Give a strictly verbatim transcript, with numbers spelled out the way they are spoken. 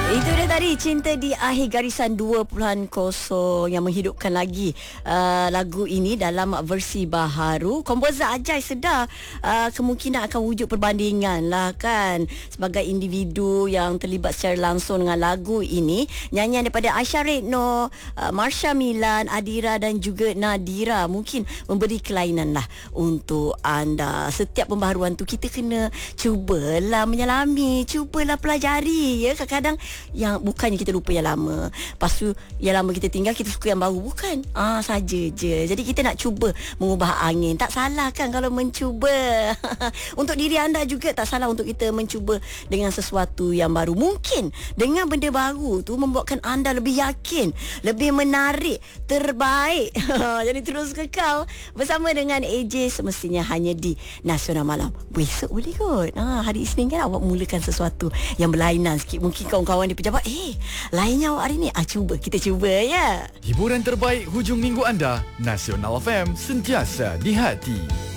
Itu dia tadi, Cinta di Akhir Garisan dua titik kosong yang menghidupkan lagi uh, lagu ini dalam versi baharu. Komposer Ajai sedar uh, kemungkinan akan wujud perbandingan lah kan, sebagai individu yang terlibat secara langsung dengan lagu ini. Nyanyian daripada Aisyah Retno, uh, Marsha Milan, Adira dan juga Nadira mungkin memberi kelainan lah untuk anda. Setiap pembaharuan tu kita kena cubalah menyelami, cubalah pelajari ya. Kadang-kadang yang bukannya kita lupa yang lama, lepas tu yang lama kita tinggal, kita suka yang baru, bukan ah saja je. Jadi kita nak cuba mengubah angin, tak salah kan kalau mencuba. Untuk diri anda juga tak salah untuk kita mencuba dengan sesuatu yang baru. Mungkin dengan benda baru tu membuatkan anda lebih yakin, lebih menarik, terbaik. Jadi terus kekal bersama dengan A J semestinya hanya di Nasional Malam. Besok boleh kot, ah, hari Isnin kan awak mulakan sesuatu yang berlainan sikit. Mungkin kawan-kawan di pejabat, eh lainnya awak hari ni, ah cuba, kita cuba ya. Hiburan terbaik hujung minggu anda, Nasional F M, sentiasa di hati.